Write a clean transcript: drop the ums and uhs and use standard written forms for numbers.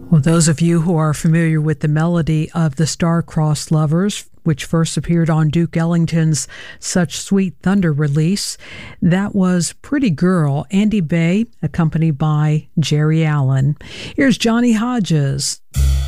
Well, those of you who are familiar with the melody of the Star-Crossed Lovers, which first appeared on Duke Ellington's Such Sweet Thunder release, that was Pretty Girl, Andy Bey, accompanied by Jerry Allen. Here's Johnny Hodges.